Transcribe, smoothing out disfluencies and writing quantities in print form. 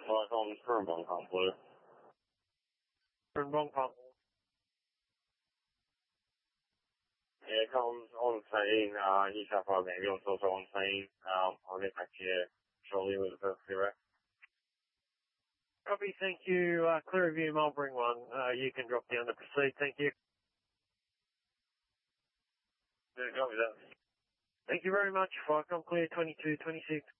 Flight on Currumbin Pump, please. Currumbin Pump. Yeah, comes on scene, New South Wales ambulance also on scene. I'll get back to you shortly with the first clear. Copy, thank you. Clear of you, Mulberry 1. You can drop down to proceed, thank you. Yeah, copy that. Thank you very much. Flight clear 2226.